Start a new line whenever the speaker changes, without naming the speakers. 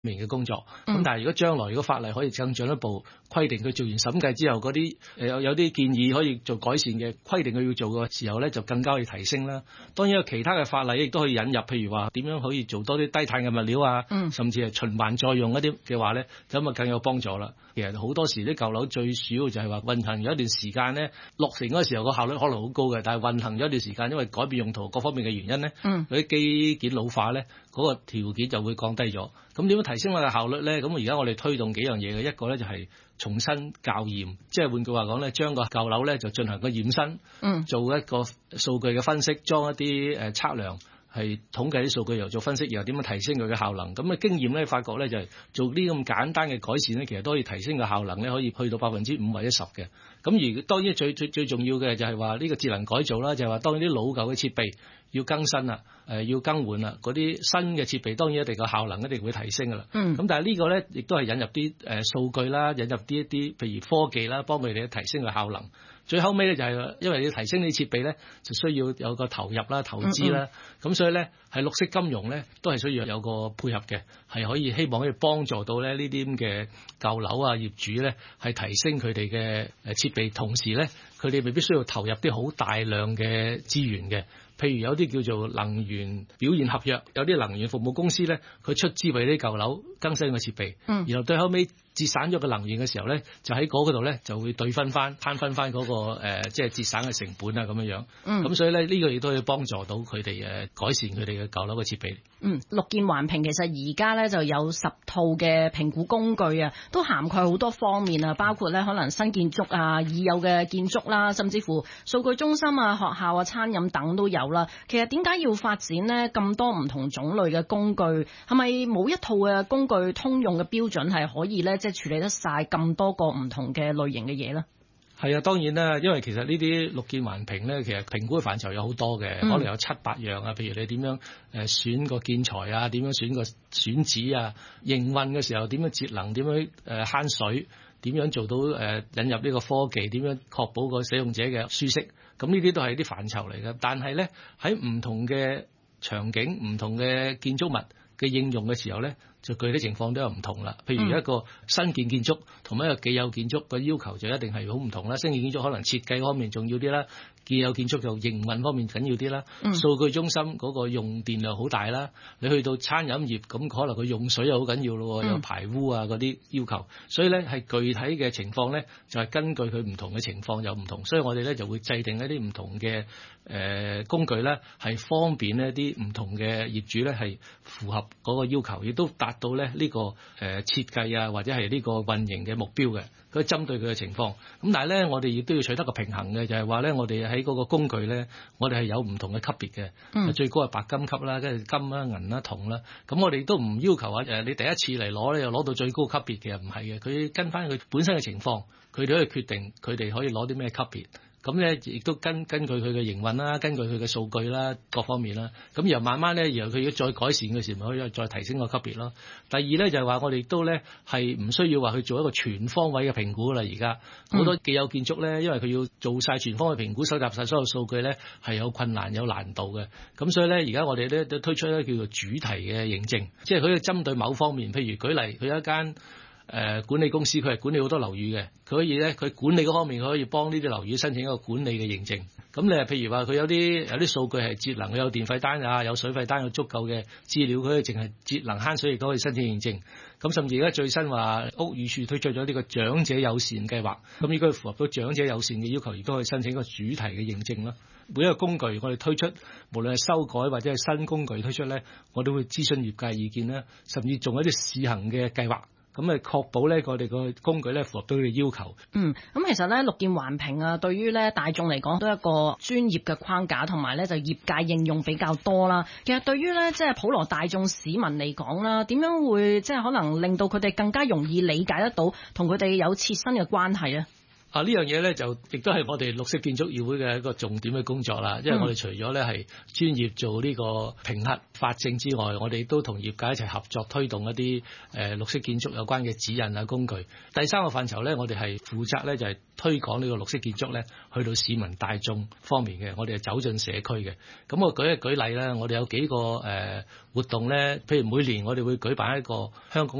面嘅工作。咁但係如果將來如果法例可以更進一步規定佢做完審計之後嗰啲有啲建議可以做改善嘅規定佢要做嘅時候咧，就更加可以提升啦。當然有其他嘅法例亦都可以引入，譬如話點樣可以做多啲低碳嘅物料啊，甚至係循環再用一啲嘅話咧，咁啊更有幫助啦。其實好多時啲舊樓最主要就係話運行咗一段時間咧，落成嗰時候個效率可能好高嘅，但係運行咗一段時間，因為改變用途各方面嘅原因咧，嗰啲基建老化咧，嗰個條件就會降低咗。咁點樣提升我嘅效率咧？咁而家我哋推動幾樣嘢嘅，一個咧就係重新校驗，即係換句話講咧，將個舊樓咧就進行個驗身，做一個數據嘅分析，裝一啲測量。係統計啲數據，又做分析，然後點樣提升佢嘅效能。咁嘅經驗咧，發覺咧就係做呢咁簡單嘅改善咧，其實都可以提升個效能咧，可以去到5%或者10%嘅。咁而當然最重要嘅就係話呢個節能改造啦，就係話當然啲老舊嘅設備要更新啦，要更換啦，嗰啲新嘅設備當然一定個效能一定會提升噶啦。咁但係呢個咧亦都係引入啲數據啦，引入啲一啲譬如科技啦，幫佢哋提升個效能。最後尾咧就係因為要提升啲設備咧，就需要有個投入啦、投資啦。咁所以咧係綠色金融咧都係需要有個配合嘅，係可以希望可以幫助到咧呢啲咁嘅舊樓啊業主咧係提升佢哋嘅設備，同時咧佢哋未必需要投入啲好大量嘅資源嘅。譬如有啲叫做能源表現合約，有啲能源服務公司咧，佢出資為啲舊樓更新個設備，然後對後尾節省咗個能源嘅時候咧，就喺嗰度咧就會攤分翻嗰個即係節省嘅成本啊咁樣樣。咁所以咧呢個亦都可以幫助到佢哋改善佢哋嘅舊樓嘅設備。
綠建環評其實而家咧就有10套嘅評估工具啊，都涵蓋好多方面啊，包括咧可能新建築啊、已有嘅建築啦，甚至乎數據中心啊、學校啊、餐飲等都有啦。其實點解要發展呢咁多唔同種類嘅工具？係咪冇一套嘅工具通用嘅標準係可以咧即係處理得晒咁多個唔同嘅類型嘅嘢咧？
係啊，當然啦，因為其實呢啲綠建環評咧，其實評估嘅範疇有好多嘅，可能有7-8樣啊。譬如你點樣選個建材啊，點樣選個選址啊，營運嘅時候點樣節能，點樣慳水，點樣做到引入呢個科技，點樣確保個使用者嘅舒適。咁呢啲都係啲範疇嚟嘅。但係咧喺唔同嘅場景、唔同嘅建築物嘅應用嘅時候咧，就具體情況都有唔同啦。譬如一個新建築同埋一個既有建築個要求就一定係好唔同啦。新建築可能設計方面重要啲啦，既有建築就營運方面緊要啲啦。數據中心嗰個用電量好大啦。你去到餐飲業咁，可能佢用水又好緊要咯，有排污啊嗰啲要求。所以咧係具體嘅情況咧，就係根據佢唔同嘅情況有唔同。所以我哋咧就會制定一啲唔同嘅工具咧，係方便呢啲唔同嘅業主咧係符合嗰個要求，亦都達到咧呢個設計啊或者係呢個運營嘅目標嘅，佢針對佢嘅情況。咁但係咧，我哋亦都要取得個平衡嘅，就係話咧，我哋喺嗰個工具咧，我哋係有唔同嘅級別嘅，最高係白金級啦，跟住金啦、銀啦、銅啦。咁我哋都唔要求啊你第一次嚟攞咧，又攞到最高級別嘅，唔係嘅，佢跟翻佢本身嘅情況，佢哋可以決定佢哋可以攞啲咩級別。咁咧亦都根據佢嘅營運啦，根據佢嘅數據啦，各方面啦。咁然後慢慢咧，然後佢要再改善嘅時候，咪可以再提升個級別咯。第二咧就係話，我哋都咧係唔需要話去做一個全方位嘅評估啦。而家好多既有建築咧，因為佢要做晒全方位評估，收集晒所有數據咧，係有困難有難度嘅。咁所以咧，而家我哋咧都推出咧叫做主題嘅認證，即係佢要針對某方面，譬如舉例，佢有一間管理公司，佢係管理好多樓宇嘅，佢可以咧，佢管理嗰方面佢可以幫呢啲樓宇申請一個管理嘅認證。咁你譬如話佢有啲數據係節能，佢有電費單啊，有水費單，有足夠嘅資料，佢可以淨係節能慳水亦都可以申請認證。咁甚至而家最新話屋宇署推出咗呢個長者友善計劃，咁應該符合到長者友善嘅要求，亦都可以申請一個主題嘅認證啦。每一個工具我哋推出，無論係修改或者係新工具推出咧，我都會諮詢業界意見啦，甚至仲有一啲試行嘅計劃。咁確保咧，我哋個工具咧符合到佢嘅要求。
咁其實咧，綠建環評啊，對於咧大眾嚟講都係一個專業嘅框架，同埋咧就業界應用比較多啦。其實對於咧即係普羅大眾市民嚟講啦，點樣會即係可能令到佢哋更加容易理解得到，同佢哋有切身嘅關係咧？
呢樣嘢咧就亦都係我哋綠色建築議會嘅一個重點嘅工作啦，因為我哋除咗咧係專業做呢個評核法證之外，我哋都同業界一齊合作推動一啲綠色建築有關嘅指引啊工具。第三個範疇咧，我哋係負責咧就係推廣呢個綠色建築咧去到市民大眾方面嘅，我哋係走進社區嘅。咁我舉例啦，我哋有幾個活動咧，譬如每年我哋會舉辦一個香港